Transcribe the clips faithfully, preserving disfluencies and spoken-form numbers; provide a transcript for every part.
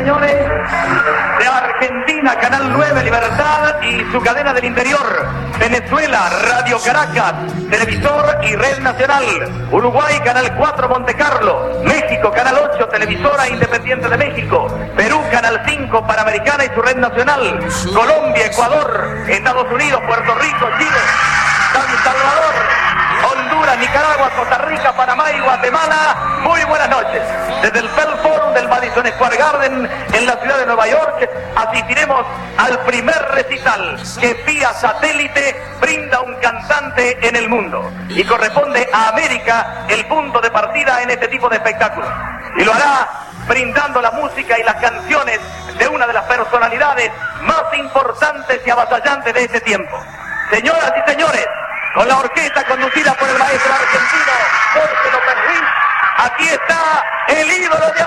señores, de Argentina, Canal nueve, Libertad y su cadena del interior, Venezuela, Radio Caracas, televisor y red nacional, Uruguay, Canal cuatro, Monte Carlo, México, Canal ocho, televisora independiente de México, Perú, Canal cinco, Panamericana y su red nacional, Colombia, Ecuador, Estados Unidos, Puerto Rico, Chile, San Salvador, Honduras, Nicaragua, Costa Rica, Panamá y Guatemala. Muy buenas noches. Desde el Bell Forum del Madison Square Garden en la ciudad de Nueva York asistiremos al primer recital que vía satélite brinda un cantante en el mundo y corresponde a América el punto de partida en este tipo de espectáculos, y lo hará brindando la música y las canciones de una de las personalidades más importantes y avasallantes de este tiempo. Señoras y señores, con la orquesta conducida por el maestro argentino Jorge López Ruiz, aquí está el ídolo de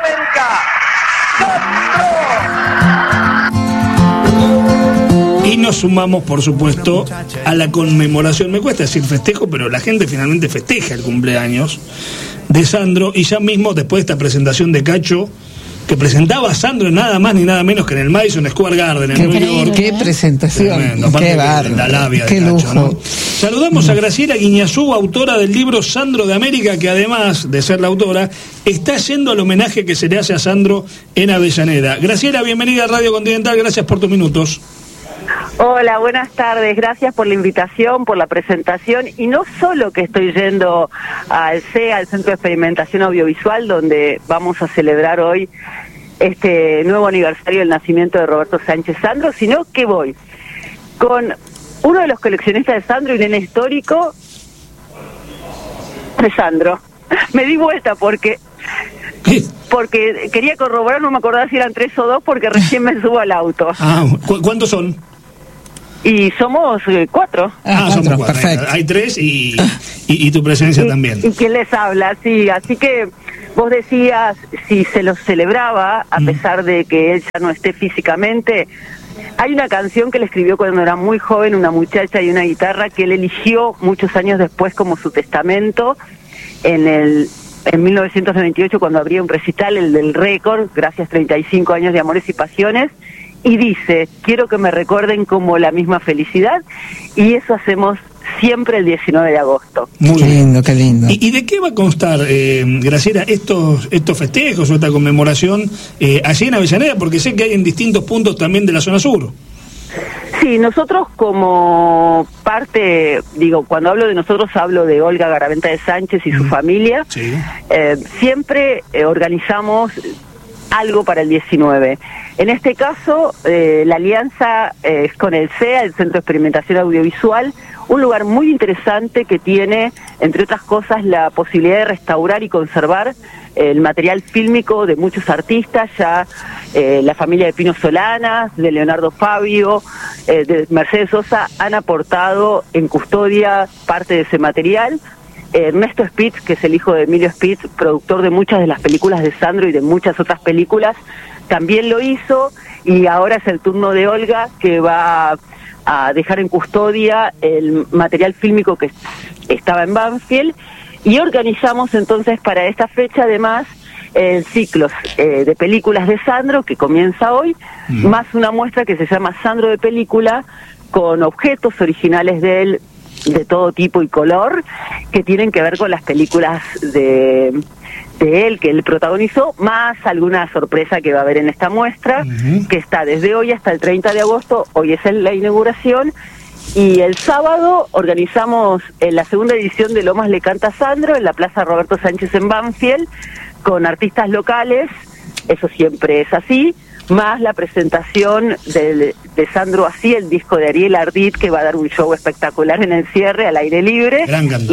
América, Sandro. Y nos sumamos, por supuesto, a la conmemoración. Me cuesta decir festejo, pero la gente finalmente festeja el cumpleaños de Sandro. Y ya mismo, después de esta presentación de Cacho, que presentaba a Sandro nada más ni nada menos que en el Madison Square Garden en qué, New York. Qué presentación, Tremendo, qué bárbaro, la labia qué de Cacho, lujo. ¿no? Saludamos a Graciela Guiñazú, autora del libro Sandro de América, que además de ser la autora, está yendo al homenaje que se le hace a Sandro en Avellaneda. Graciela, bienvenida a Radio Continental, gracias por tus minutos. Hola, buenas tardes, gracias por la invitación, por la presentación, y no solo que estoy yendo al C E A, al Centro de Experimentación Audiovisual, donde vamos a celebrar hoy este nuevo aniversario del nacimiento de Roberto Sánchez Sandro, sino que voy con uno de los coleccionistas de Sandro y nene histórico de Sandro. Me di vuelta porque porque quería corroborar, no me acordaba si eran tres o dos, porque recién me subo al auto. Ah, ¿cu- ¿cuántos son? Y somos eh, cuatro. Ah, Ah, somos cuatro, cuatro. perfecto. Hay, hay tres y, y, y tu presencia y, también. Y quién les habla, sí. Así que vos decías si se lo celebraba, a Mm. pesar de que él ya no esté físicamente. Hay una canción que le escribió cuando era muy joven, una muchacha y una guitarra, que él eligió muchos años después como su testamento, en el en mil novecientos noventa y ocho, cuando abría un recital, el del récord, gracias treinta y cinco años de amores y pasiones, y dice: quiero que me recuerden como la misma felicidad, y eso hacemos siempre el diecinueve de agosto. Muy Qué bien. lindo, qué lindo. ¿Y, y de qué va a constar, eh, Graciela, estos estos festejos o esta conmemoración eh, allí en Avellaneda? Porque sé que hay en distintos puntos también de la zona sur. Sí, nosotros como parte, digo, cuando hablo de nosotros hablo de Olga Garaventa de Sánchez y su Mm. familia, Sí. eh, siempre eh, organizamos algo para el diecinueve. En este caso, eh, la alianza eh, es con el C E A, el Centro de Experimentación Audiovisual, un lugar muy interesante que tiene, entre otras cosas, la posibilidad de restaurar y conservar el material fílmico de muchos artistas, ya eh, la familia de Pino Solanas, de Leonardo Fabio, eh, de Mercedes Sosa, han aportado en custodia parte de ese material. Ernesto Spitz, que es el hijo de Emilio Spitz, productor de muchas de las películas de Sandro y de muchas otras películas, también lo hizo, y ahora es el turno de Olga, que va a dejar en custodia el material fílmico que estaba en Banfield, y organizamos entonces para esta fecha además el ciclo eh, de películas de Sandro, que comienza hoy, mm. más una muestra que se llama Sandro de Película, con objetos originales de él, de todo tipo y color, que tienen que ver con las películas de, de él, que él protagonizó, más alguna sorpresa que va a haber en esta muestra, uh-huh. que está desde hoy hasta el treinta de agosto, hoy es la inauguración, y el sábado organizamos en la segunda edición de Lomas le canta Sandro, en la Plaza Roberto Sánchez en Banfield, con artistas locales, eso siempre es así, más la presentación de, de Sandro Así, el disco de Ariel Ardit, que va a dar un show espectacular en el cierre, al aire libre,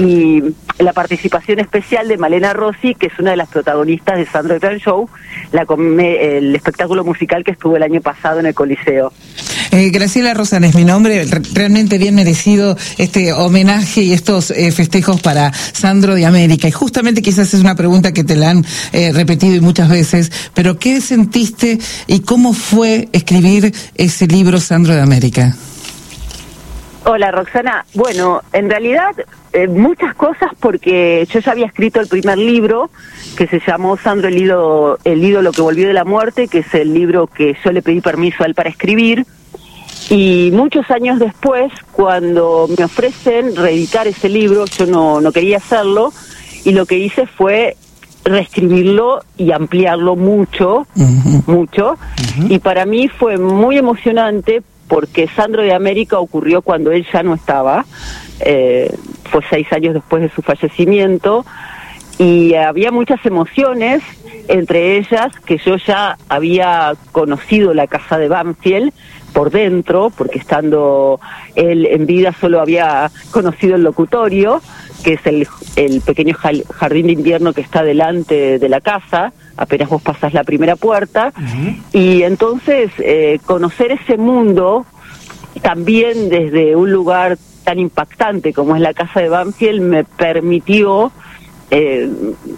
y la participación especial de Malena Rossi, que es una de las protagonistas de Sandro el Gran Show, la, el espectáculo musical que estuvo el año pasado en el Coliseo. Eh, Graciela Rosan es mi nombre, realmente bien merecido este homenaje y estos eh, festejos para Sandro de América. Y justamente quizás es una pregunta que te la han eh, repetido y muchas veces, pero ¿qué sentiste y cómo fue escribir ese libro Sandro de América? Hola, Roxana. Bueno, en realidad eh, muchas cosas, porque yo ya había escrito el primer libro, que se llamó Sandro, el ídolo, el ídolo que volvió de la muerte, que es el libro que yo le pedí permiso a él para escribir. Y muchos años después, cuando me ofrecen reeditar ese libro, yo no, no quería hacerlo, y lo que hice fue reescribirlo y ampliarlo mucho, uh-huh. mucho, uh-huh. y para mí fue muy emocionante, porque Sandro de América ocurrió cuando él ya no estaba, eh, fue seis años después de su fallecimiento, y había muchas emociones, entre ellas que yo ya había conocido la casa de Banfield por dentro, porque estando él en vida solo había conocido el locutorio, que es el, el pequeño jardín de invierno que está delante de la casa, apenas vos pasás la primera puerta, uh-huh. y entonces eh, conocer ese mundo también desde un lugar tan impactante como es la casa de Banfield me permitió eh,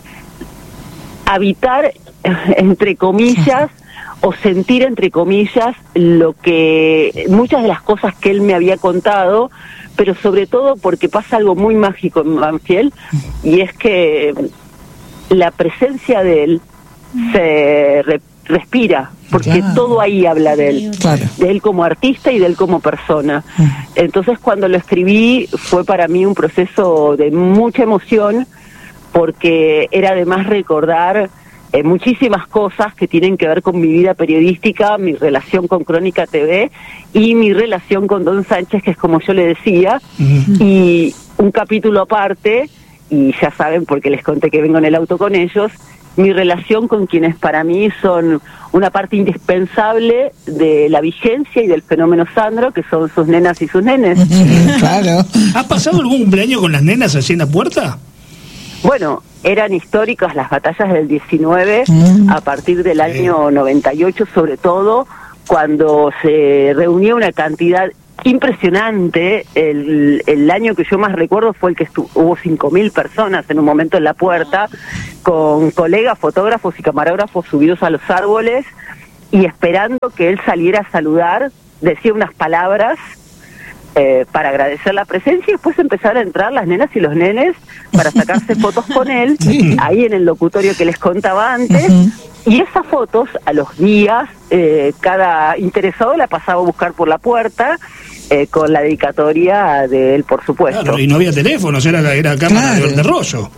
habitar, entre comillas, o sentir, entre comillas, lo que muchas de las cosas que él me había contado, pero sobre todo porque pasa algo muy mágico en Banfield, y es que la presencia de él se re, respira, porque claro. todo ahí habla de él, claro. de él como artista y de él como persona. Entonces, cuando lo escribí, fue para mí un proceso de mucha emoción, porque era además recordar Eh, muchísimas cosas que tienen que ver con mi vida periodística, mi relación con Crónica T V y mi relación con Don Sánchez, que es como yo le decía, uh-huh. y un capítulo aparte, y ya saben porque les conté que vengo en el auto con ellos, mi relación con quienes para mí son una parte indispensable de la vigencia y del fenómeno Sandro, que son sus nenas y sus nenes. Claro. ¿Ha pasado algún cumpleaños con las nenas allí en la puerta? Bueno, eran históricas las batallas del diecinueve, mm. a partir del año noventa y ocho, sobre todo, cuando se reunía una cantidad impresionante. El, el año que yo más recuerdo fue el que estuvo, hubo cinco mil personas en un momento en la puerta, con colegas, fotógrafos y camarógrafos subidos a los árboles, y esperando que él saliera a saludar, decía unas palabras, Eh, para agradecer la presencia, y después empezar a entrar las nenas y los nenes para sacarse fotos con él, sí. ahí en el locutorio que les contaba antes, uh-huh. y esas fotos a los días eh, cada interesado la pasaba a buscar por la puerta, eh, con la dedicatoria de él, por supuesto. Claro, y no había teléfonos, era, era cámara claro. de rollo.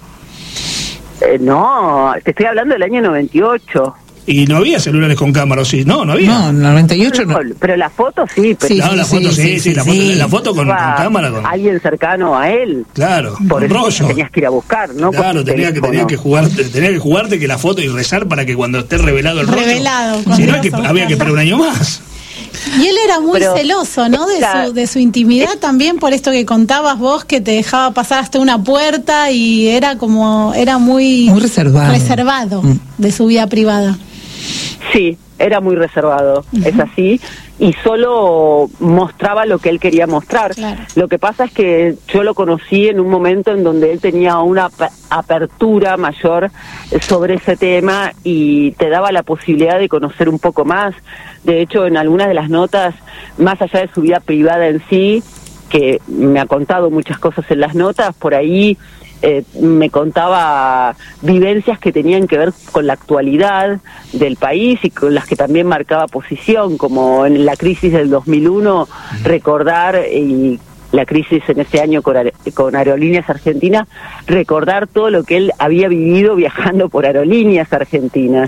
Eh, no, te estoy hablando del año noventa y ocho. Y no había celulares con cámara, ¿sí? No, no había. No, en noventa y ocho no. Pero la foto sí. Pero sí, no, la foto sí, sí, sí, sí la, foto, sí. la foto con, con cámara. Con... alguien cercano a él. Claro, por eso rollo. Tenías que ir a buscar, ¿no? Claro, tenía que, tenía que jugarte, tenía que jugarte que la foto y rezar para que cuando esté revelado el rollo. Revelado. Si no, que había que esperar un año más. Y él era muy Pero, celoso, ¿no? De esta, su, de su intimidad también, por esto que contabas vos, que te dejaba pasar hasta una puerta, y era como, era muy, muy reservado, reservado mm. de su vida privada. Sí, era muy reservado, uh-huh. es así, y solo mostraba lo que él quería mostrar. Claro. Lo que pasa es que yo lo conocí en un momento en donde él tenía una apertura mayor sobre ese tema y te daba la posibilidad de conocer un poco más. De hecho, en algunas de las notas, más allá de su vida privada en sí, que me ha contado muchas cosas en las notas, por ahí Eh, me contaba vivencias que tenían que ver con la actualidad del país y con las que también marcaba posición, como en la crisis del dos mil uno, recordar, y la crisis en ese año con, con Aerolíneas Argentinas, recordar todo lo que él había vivido viajando por Aerolíneas Argentinas.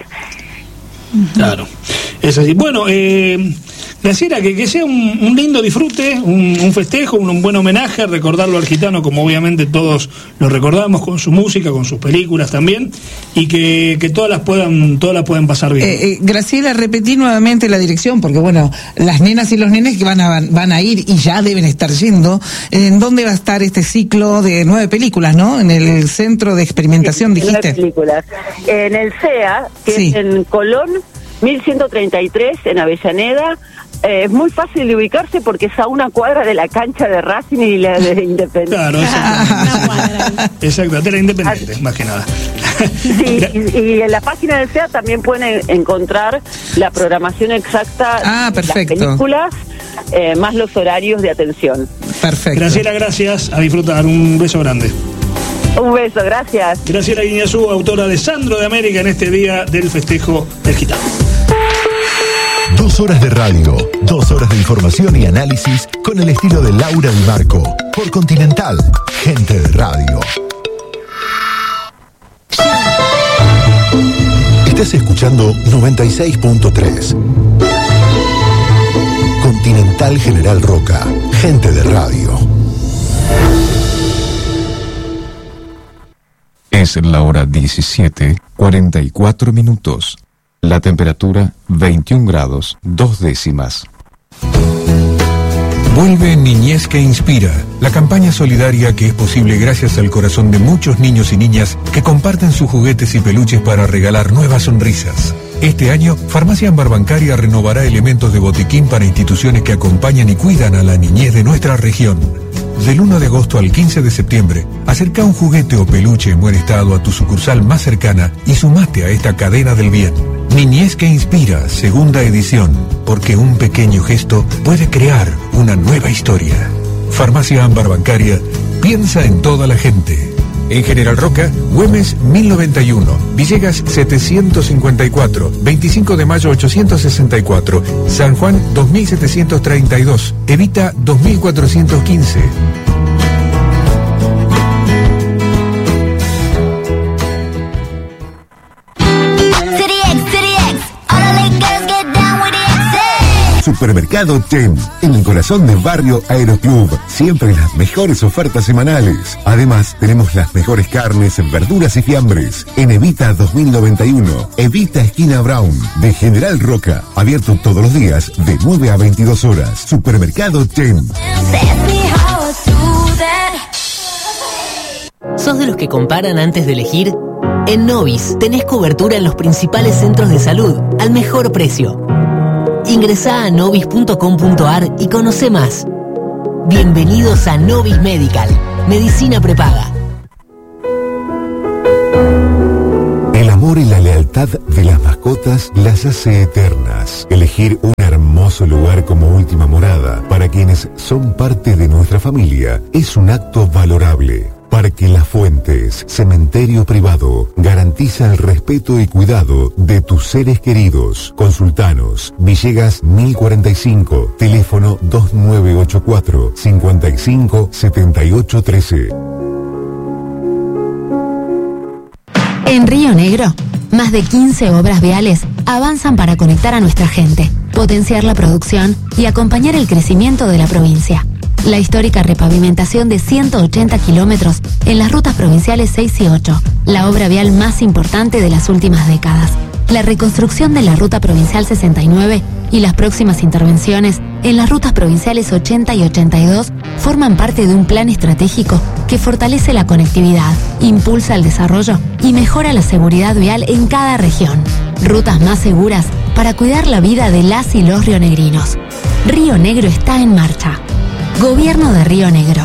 Claro, es así. Bueno, eh, Graciela, que, que sea un, un lindo disfrute, un, un festejo, un, un buen homenaje, recordarlo al gitano como obviamente todos lo recordamos, con su música, con sus películas también, y que, que todas las puedan todas las puedan pasar bien. Eh, eh, Graciela, repetí nuevamente la dirección, porque bueno, las nenas y los nenes que van a, van a ir y ya deben estar yendo, ¿en dónde va a estar este ciclo de nueve películas, no? En el Centro de Experimentación, sí, dijiste. Nueve películas. En el C E A, que sí. es en Colón, mil ciento treinta y tres, en Avellaneda. Eh, es muy fácil de ubicarse porque es a una cuadra de la cancha de Racing y la de Independiente. Claro, exactamente. Exacto, de la Independiente, más que nada. Sí, y, y en la página del C E A también pueden encontrar la programación exacta ah, de las películas, eh, más los horarios de atención. Perfecto. Graciela, gracias. A disfrutar. Un beso grande. Un beso, gracias. Graciela Guiñazú, autora de Sandro de América en este día del festejo del gitano. Dos horas de radio, dos horas de información y análisis con el estilo de Laura Di Marco. Por Continental, gente de radio. Estás escuchando noventa y seis punto tres. Continental General Roca, gente de radio. Es la hora diecisiete, cuarenta y cuatro minutos. La temperatura veintiún grados, dos décimas. Vuelve Niñez que Inspira, la campaña solidaria que es posible gracias al corazón de muchos niños y niñas que comparten sus juguetes y peluches para regalar nuevas sonrisas. Este año, Farmacia Ámbar Bancaria renovará elementos de botiquín para instituciones que acompañan y cuidan a la niñez de nuestra región. Del uno de agosto al quince de septiembre, acerca un juguete o peluche en buen estado a tu sucursal más cercana y sumate a esta cadena del bien. Niñez que Inspira, segunda edición, porque un pequeño gesto puede crear una nueva historia. Farmacia Ámbar Bancaria, piensa en toda la gente. En General Roca, Güemes mil noventa y uno, Villegas setecientos cincuenta y cuatro, veinticinco de mayo ochocientos sesenta y cuatro, San Juan dos mil setecientos treinta y dos, Evita dos mil cuatrocientos quince. Supermercado Tem, en el corazón del barrio Aeroclub. Siempre las mejores ofertas semanales. Además, tenemos las mejores carnes, verduras y fiambres. En Evita dos mil noventa y uno, Evita esquina Brown, de General Roca. Abierto todos los días de nueve a veintidós horas. Supermercado Tem. ¿Sos de los que comparan antes de elegir? En Novis tenés cobertura en los principales centros de salud al mejor precio. Ingresá a novis punto com punto ar y conoce más. Bienvenidos a Novis Medical, medicina prepaga. El amor y la lealtad de las mascotas las hace eternas. Elegir un hermoso lugar como última morada para quienes son parte de nuestra familia es un acto valorable. Parque Las Fuentes, cementerio privado, garantiza el respeto y cuidado de tus seres queridos. Consultanos, Villegas mil cuarenta y cinco, teléfono dos nueve ocho cuatro, cinco cinco, siete ocho uno tres. En Río Negro, más de quince obras viales avanzan para conectar a nuestra gente, potenciar la producción y acompañar el crecimiento de la provincia. La histórica repavimentación de ciento ochenta kilómetros en las rutas provinciales seis y ocho, la obra vial más importante de las últimas décadas. La reconstrucción de la ruta provincial sesenta y nueve y las próximas intervenciones en las rutas provinciales ochenta y ochenta y dos forman parte de un plan estratégico que fortalece la conectividad, impulsa el desarrollo y mejora la seguridad vial en cada región. Rutas más seguras para cuidar la vida de las y los rionegrinos. Río Negro está en marcha. Gobierno de Río Negro.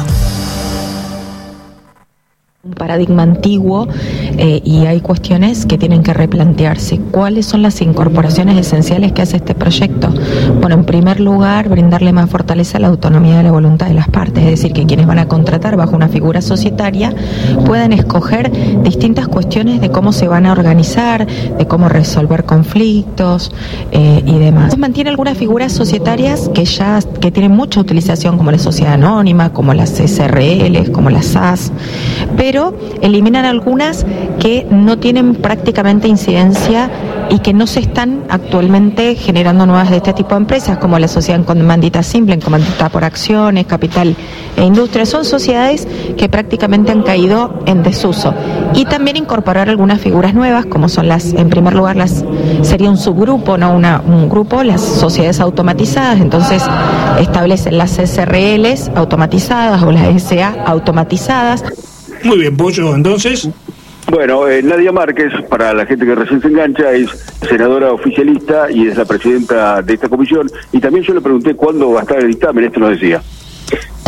Un paradigma antiguo eh, y hay cuestiones que tienen que replantearse. ¿Cuáles son las incorporaciones esenciales que hace este proyecto? Bueno, en primer lugar, brindarle más fortaleza a la autonomía de la voluntad de las partes, es decir, que quienes van a contratar bajo una figura societaria puedan escoger distintas cuestiones de cómo se van a organizar, de cómo resolver conflictos eh, y demás. Mantiene algunas figuras societarias que ya que tienen mucha utilización, como la sociedad anónima, como las S R L, como las S A S, pero pero eliminan algunas que no tienen prácticamente incidencia y que no se están actualmente generando nuevas de este tipo de empresas, como la sociedad en comandita simple, en comandita por acciones, capital e industria. Son sociedades que prácticamente han caído en desuso. Y también incorporar algunas figuras nuevas, como son las, en primer lugar, las sería un subgrupo, no una, un grupo, las sociedades automatizadas. Entonces establecen las S R Ls automatizadas o las S A automatizadas. Muy bien, Pollo, entonces. Bueno, eh, Nadia Márquez, para la gente que recién se engancha, es senadora oficialista y es la presidenta de esta comisión. Y también yo le pregunté cuándo va a estar el dictamen, esto nos decía.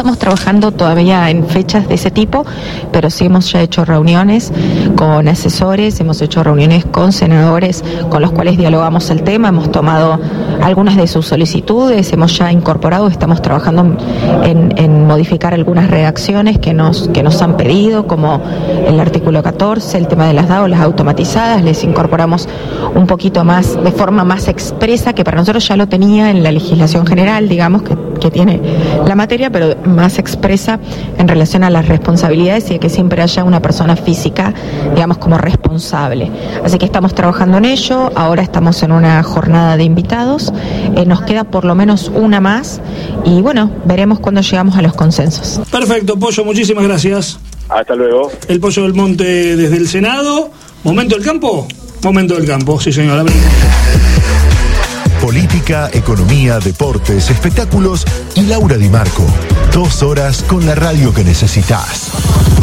estamos trabajando todavía en fechas de ese tipo, pero sí hemos ya hecho reuniones con asesores, hemos hecho reuniones con senadores con los cuales dialogamos el tema, hemos tomado algunas de sus solicitudes, hemos ya incorporado, estamos trabajando en, en modificar algunas redacciones que nos, que nos han pedido, como el artículo catorce, el tema de las D A O, las automatizadas, les incorporamos un poquito más, de forma más expresa, que para nosotros ya lo tenía en la legislación general, digamos, que, que tiene la materia, pero más expresa en relación a las responsabilidades y a que siempre haya una persona física, digamos, como responsable. Así que estamos trabajando en ello, ahora estamos en una jornada de invitados, eh, nos queda por lo menos una más y bueno, veremos cuando llegamos a los consensos. Perfecto, Pollo, muchísimas gracias. Hasta luego. El Pollo del Monte desde el Senado. ¿Momento del campo? Momento del campo, sí señor. Política, economía, deportes, espectáculos y Laura Di Marco. Dos horas con la radio que necesitas.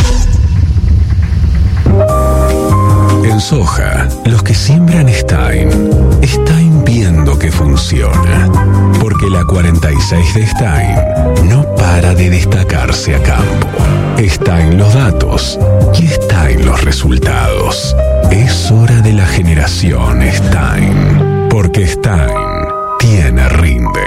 En soja, los que siembran Stein, Stein viendo que funciona. Porque la cuarenta y seis de Stein no para de destacarse a campo. Está en los datos y está en los resultados. Es hora de la generación Stein. Porque Stein tiene rinde.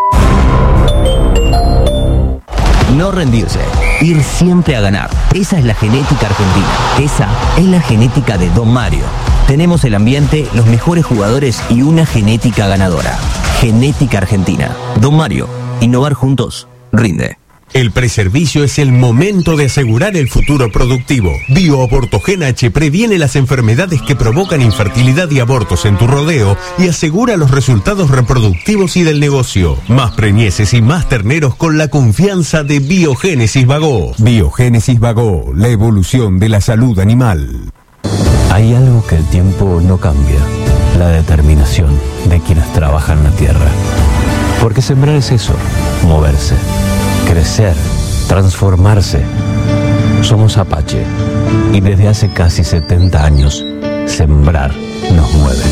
No rendirse, ir siempre a ganar. Esa es la genética argentina. Esa es la genética de Don Mario. Tenemos el ambiente, los mejores jugadores y una genética ganadora. Genética argentina. Don Mario, innovar juntos, rinde. El preservicio es el momento de asegurar el futuro productivo. BioAbortogen H previene las enfermedades que provocan infertilidad y abortos en tu rodeo y asegura los resultados reproductivos y del negocio. Más preñeces y más terneros con la confianza de Biogénesis Bagó. Biogénesis Bagó, la evolución de la salud animal. Hay algo que el tiempo no cambia, la determinación de quienes trabajan la tierra. Porque sembrar es eso, moverse. Crecer, transformarse. Somos Apache y desde hace casi setenta años, sembrar nos mueve.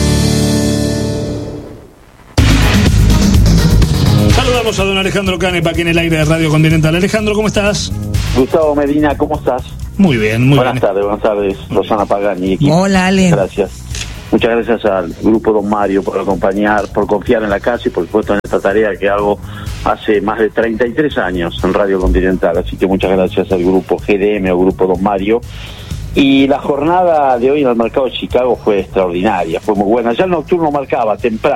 Saludamos a don Alejandro Canepa aquí en el aire de Radio Continental. Alejandro, ¿cómo estás? Gustavo Medina, ¿cómo estás? Muy bien, muy buenas bien. Buenas tardes, buenas tardes, Rosana Pagani. Hola, Ale. Gracias. Muchas gracias al Grupo Don Mario por acompañar, por confiar en la casa y por supuesto en esta tarea que hago hace más de treinta y tres años en Radio Continental. Así que muchas gracias al Grupo G D M o Grupo Don Mario. Y la jornada de hoy en el mercado de Chicago fue extraordinaria, fue muy buena. Ya el nocturno marcaba temprano.